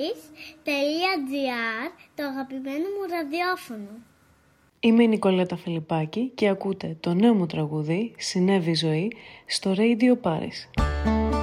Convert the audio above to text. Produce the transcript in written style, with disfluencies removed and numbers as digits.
paris.gr, το αγαπημένο μου ραδιόφωνο. Είμαι η Νικολέτα Φιλιππάκη και ακούτε το νέο μου τραγούδι «Συνέβη η ζωή» στο Radio Paris.